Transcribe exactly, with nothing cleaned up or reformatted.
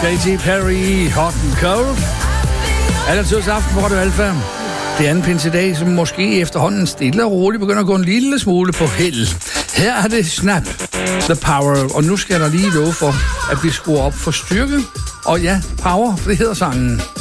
Katy Perry, Hot and Cold. Allertids aften på Radio Alfa. Det er anden pinsedag, som måske efterhånden stille og roligt begynder at gå en lille smule på held. Her er det Snap, The Power, og nu skal der lige love for, at vi skruer op for styrke. Og ja, Power, det hedder sangen.